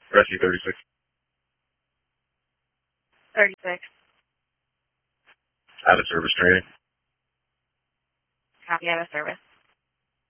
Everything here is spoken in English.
Rescue 36. 36. Out of service training. Copy, out of service.